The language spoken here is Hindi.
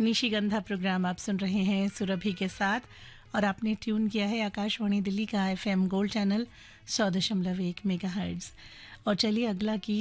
निशिगंधा प्रोग्राम आप सुन रहे हैं सुरभि के साथ और आपने ट्यून किया है आकाशवाणी दिल्ली का FM गोल्ड चैनल 100.1 मेगाहर्ट्ज। और चलिए अगला गीत